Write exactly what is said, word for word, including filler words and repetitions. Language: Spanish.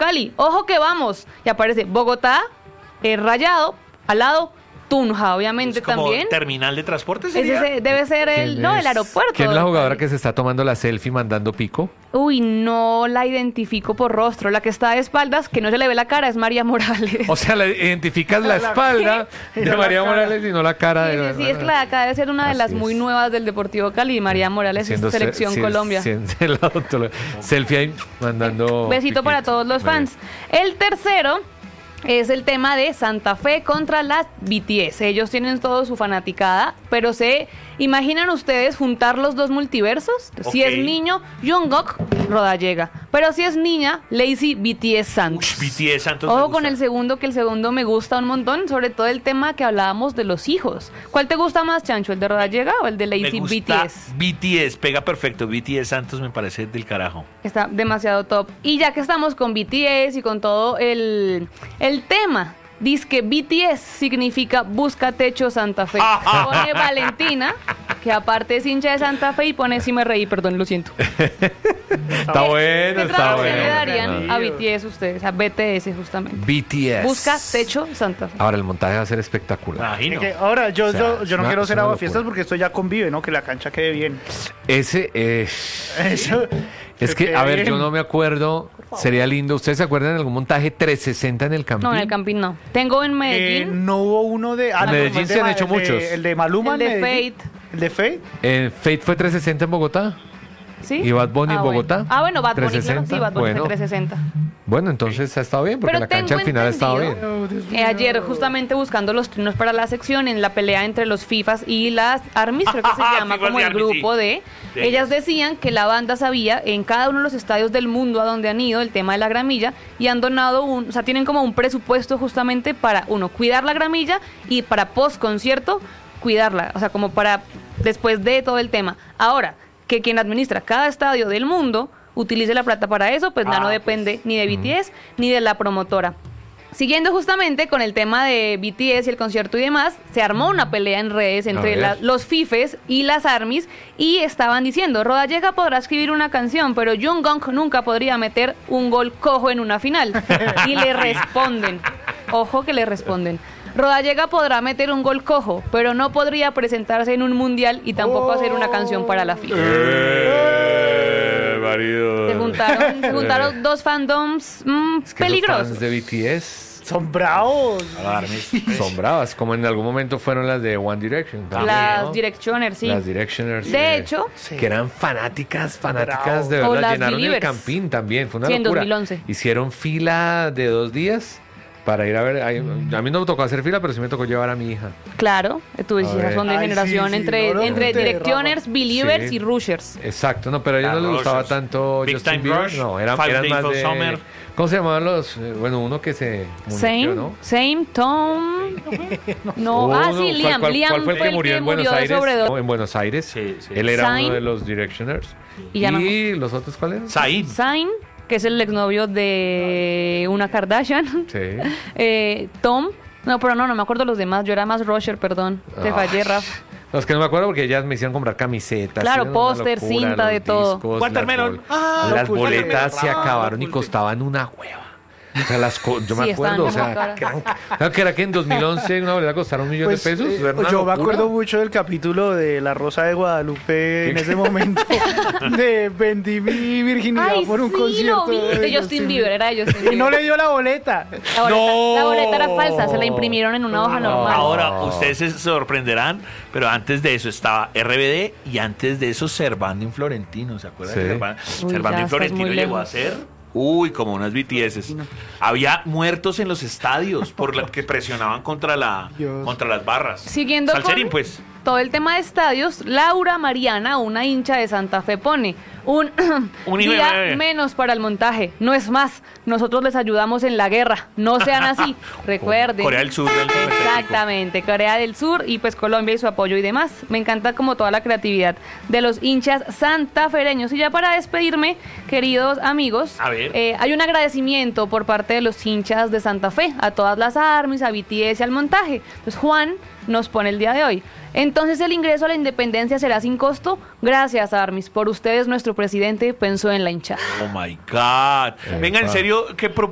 Cali, ojo que vamos. Y aparece Bogotá, eh, rayado, al lado Tunja, obviamente es como también. ¿Terminal de transporte sería? Ese debe ser el, no, el aeropuerto. ¿Quién es la jugadora que se está tomando la selfie mandando pico? Uy, no la identifico por rostro. La que está de espaldas, que no se le ve la cara, es María Morales. O sea, la, identificas la espalda de María Morales y no la cara Sí, de... sí, sí, es que la de acá debe ser una de Así las es. muy nuevas del Deportivo Cali. María Morales es Siendo Selección se- Colombia. siendo el odontólogo. Selfie ahí mandando... Besito para piquito. todos los Muy fans. El tercero es el tema de Santa Fe contra las B T S. Ellos tienen todo su fanaticada, pero se imaginan ustedes juntar los dos multiversos. Si Ok. es niño, Jungkook, Rodallega. Pero si es niña, Lazy B T S Santos. Ush, B T S Santos me Ojo gusta. con el segundo, que el segundo me gusta un montón, sobre todo el tema que hablábamos de los hijos. ¿Cuál te gusta más, Chancho, el de Rodallega o el de Me Lazy B T gusta S? B T S, pega perfecto. B T S Santos me parece del carajo. Está demasiado top. Y ya que estamos con B T S y con todo el, el tema, dice que B T S significa Busca Techo Santa Fe. Pone Valentina, que aparte es hincha de Santa Fe, y pone Si me reí, perdón, lo siento. Está bueno, ¿Qué está traducción bueno. le darían Ah. a B T S ustedes? A B T S justamente. B T S. Busca Techo Santa Fe. Ahora el montaje va a ser espectacular. Imagino. Es que ahora yo, O sea, yo, yo no es una- quiero es hacer una aguafiestas locura. porque esto ya convive, ¿no? Que la cancha quede bien. Ese, eh, Eso. es que, quede a ver, bien. yo no me acuerdo. Sería lindo. ¿Ustedes se acuerdan de algún montaje trescientos sesenta en el Campín? No, en el Campín no. Tengo en Eh, Medellín no hubo uno de. Ah, En no, Medellín el de se han Ma- hecho el de- muchos. El de Maluma. El de en Medellín. Fate. El de Fate. Eh, Fate fue trescientos sesenta en Bogotá. ¿Sí? ¿Y Bad Bunny Ah, en bueno. Bogotá? Ah, bueno, Bad Bunny, claro, trescientos sesenta, sí, Bad Bunny bueno. fue trescientos sesenta. Bueno, entonces ha estado bien, porque Pero la cancha al tengo final ha estado bien. entendido, Eh, ayer justamente buscando los trinos para la sección, en la pelea entre los FIFAs y las ARMYs, creo que se llama Fifas como y el Army, grupo sí. de... Sí. Ellas decían que la banda sabía en cada uno de los estadios del mundo a donde han ido el tema de la gramilla, y han donado un... O sea, tienen como un presupuesto justamente para, uno, cuidar la gramilla, y para post concierto, cuidarla. O sea, como para después de todo el tema. Ahora, que quien administra cada estadio del mundo utilice la plata para eso, pues ya Ah, no pues. depende ni de B T S ni de la promotora. Siguiendo justamente con el tema de B T S y el concierto y demás, se armó una pelea en redes entre ver. la- los FIFEs y las ARMYs, y estaban diciendo, Rodallega podrá escribir una canción, pero Jungkook nunca podría meter un gol cojo en una final. Y le responden, ojo que le responden, Rodallega podrá meter un gol cojo, pero no podría presentarse en un mundial y tampoco hacer una canción para la FIFA. Eh, marido. Se juntaron, se juntaron dos fandoms mm, Es que los peligrosos. fans de B T S Son bravos. son bravas, como en algún momento fueron las de One Direction. también, Las ¿no? Directioners, sí. Las Directioners. De eh, hecho, que eran fanáticas, fanáticas Bravo. de O verdad. las Llenaron el Believers. Campín también, fue una Sí, en locura. dos mil once. Hicieron fila de dos días para ir a ver. ay, A mí no me tocó hacer fila, pero sí me tocó llevar a mi hija. claro, tus A hijas ver. son de Ay, generación sí, sí, entre, no lo entre conté, Directioners, Rafa. Believers Sí. y Rushers. Exacto, no, pero a ellos Las no les gustaba Rushers. tanto Big Justin Time Bieber. Rush, No, eran, Five eran Days más for de... Summer. ¿Cómo se llamaban los? eh, Bueno, uno que se Same, murió, ¿no? same, Tom. No, Hubo ah, uno, sí, ¿cuál- Liam. cuál- Liam cuál fue el que murió en Buenos de Aires? sobredosis. No, en Buenos Aires. Sí, sí. Él era Zayn. uno de los Directioners. Y Y, ya no- los otros, ¿cuáles? Zayn. Zayn, que es el exnovio de una Kardashian. Sí. Eh, Tom. No, pero no, no me acuerdo los demás. Yo era más Rusher, perdón. Te Ah. fallé, Rafa. Los que no me acuerdo porque ellas me hicieron comprar camisetas. Claro, hicieron una póster, locura, cinta, los de todo. discos, Watermelon. Las, bol- Ah, las lo puse. boletas se Ah, acabaron lo y puse. costaban una hueva. O sea, las co- yo Sí, me estaban acuerdo, o como sea, caras. que eran- claro que era que en dos mil once una boleta costara un millón Pues, de pesos. eh, era una yo me locura. acuerdo mucho del capítulo de La Rosa de Guadalupe en ese momento de vendí mi virginidad Ay, por un sí, concierto lo vi. De Justin Bieber, era de Justin y no Bieber. le dio la boleta. La boleta, No. la boleta era falsa, se la imprimieron en una hoja No. normal. Ahora, ustedes se sorprenderán, pero antes de eso estaba R B D y antes de eso Servando y Florentino, ¿se acuerdan? Sí. de Servando, Uy, Servando ya y estás Florentino muy llegó a lejos. ser, uy, como unas B T S. Había muertos en los estadios por la que presionaban contra la Dios. contra las barras. Siguiendo Salserín, con pues. todo el tema de estadios, Laura Mariana, una hincha de Santa Fe, pone un, Un hijo de día nueve. menos para el montaje. No es más, nosotros les ayudamos en la guerra. No sean así. Recuerden. Corea del Sur, del Sur. Exactamente, Corea del Sur y pues Colombia y su apoyo y demás. Me encanta como toda la creatividad de los hinchas santafereños. Y ya para despedirme, queridos amigos, A ver. eh, hay un agradecimiento por parte de los hinchas de Santa Fe, a todas las ARMYs, a B T S y al montaje. Entonces Juan nos pone el día de hoy. Entonces el ingreso a la independencia será sin costo. Gracias, ARMYs. Por ustedes nuestro presidente pensó en la hinchada. Oh my God. Venga, en Epa. serio, ¿qué pro-